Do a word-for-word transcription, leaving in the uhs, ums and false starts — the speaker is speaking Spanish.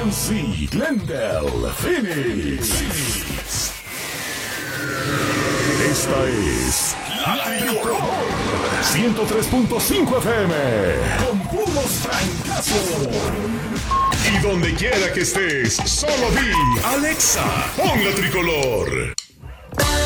Nancy, Glendale, Phoenix. Esta es La Tricolor ciento tres punto cinco F M con puros francazos. Y donde quiera que estés, solo di Alexa, pon La Tricolor.